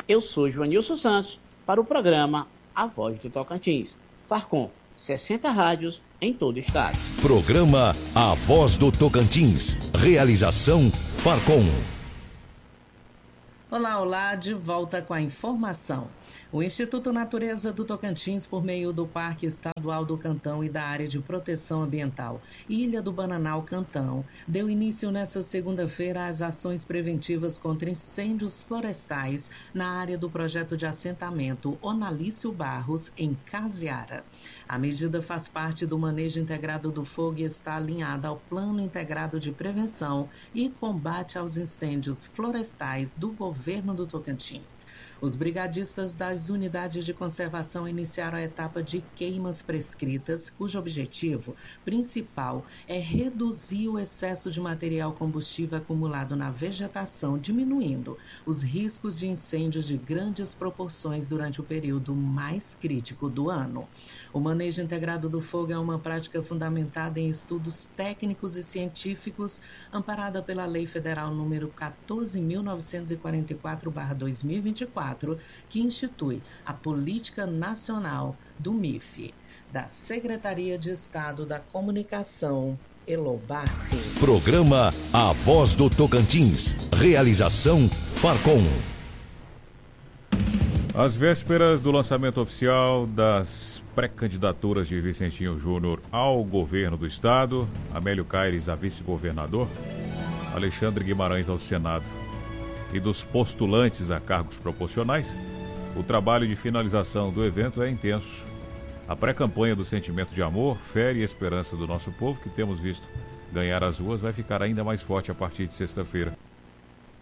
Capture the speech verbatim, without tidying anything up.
Eu sou Joanilson Santos para o programa A Voz do Tocantins. Farcom, sessenta rádios em todo o estado. Programa A Voz do Tocantins. Realização Farcom. Olá, olá, de volta com a informação. O Instituto Natureza do Tocantins, por meio do Parque Estadual do Cantão e da Área de Proteção Ambiental Ilha do Bananal Cantão, deu início nesta segunda-feira às ações preventivas contra incêndios florestais na área do projeto de assentamento Onalício Barros, em Casiara. A medida faz parte do manejo integrado do fogo e está alinhada ao Plano Integrado de Prevenção e Combate aos Incêndios Florestais do Governo do Tocantins. Os brigadistas das unidades de conservação iniciaram a etapa de queimas prescritas, cujo objetivo principal é reduzir o excesso de material combustível acumulado na vegetação, diminuindo os riscos de incêndios de grandes proporções durante o período mais crítico do ano. O manejo integrado do fogo é uma prática fundamentada em estudos técnicos e científicos, amparada pela Lei Federal número quatorze mil novecentos e quarenta e quatro barra dois mil e vinte e quatro, que institui a Política Nacional do M I F, da Secretaria de Estado da Comunicação, Elobarce. Programa A Voz do Tocantins. Realização Farcom. Às vésperas do lançamento oficial das pré-candidaturas de Vicentinho Júnior ao governo do estado, Amélio Caires a vice-governador, Alexandre Guimarães ao Senado, e dos postulantes a cargos proporcionais, o trabalho de finalização do evento é intenso. A pré-campanha do sentimento de amor, fé e esperança do nosso povo, que temos visto ganhar as ruas, vai ficar ainda mais forte a partir de sexta-feira.